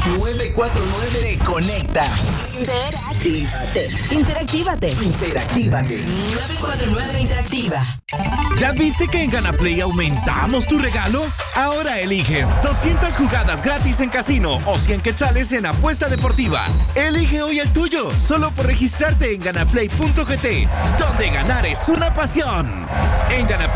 949 te conecta. Interactívate. 949 Interactiva. ¿Ya viste que en Ganaplay aumentamos tu regalo? Ahora eliges 200 jugadas gratis en casino o 100 quetzales en apuesta deportiva. Elige hoy el tuyo, solo por registrarte en ganaplay.gt, donde ganar es una pasión. En Ganaplay